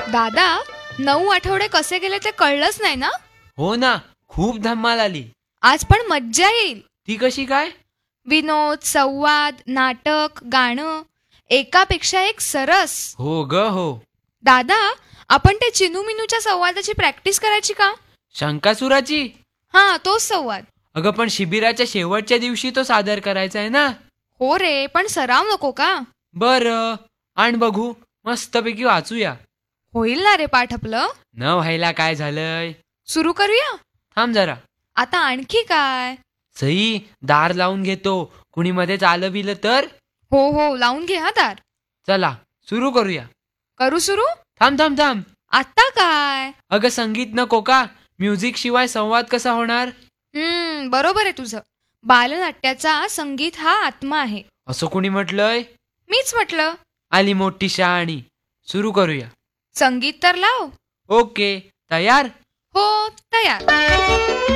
दादा, 9 आठवडे कसे गेले ते कळलंच नाही ना? हो ना, खूप धमाल आली. आज पण मज्जा येईल. ती कशी काय? विनोद, संवाद, नाटक, गाणं, एकापेक्षा एक सरस. हो ग हो. दादा, आपण ते चिनूमिनूच्या संवादाची प्रॅक्टिस करायची का? शंकासुराची? हा, तोच संवाद. अगं पण शिबिराच्या शेवटच्या दिवशी तो सादर करायचा आहे ना. हो रे, पण सराव नको का? बरं, आण बघू, मस्तपैकी वाचूया. होईल ना रे पाठ आपलं? न व्हायला काय झालंय? सुरू करूया. थांब जरा. आता आणखी काय? सई, दार लावून घेतो. कुणी मध्येच आलं बिलं तर? हो हो, लावून घे हा दार. चला सुरू करूया. करू सुरू? थांब थांब थांब. आता काय? अगं संगीत नको का? म्युझिक शिवाय संवाद कसा होणार? बरोबर आहे तुझं. बालनाट्याचा संगीत हा आत्मा आहे. असं कुणी म्हटलंय? मीच म्हटलं. आली मोठी शहाणी. सुरू करूया. संगीत तर लाव. ओके, तयार? हो, तयार.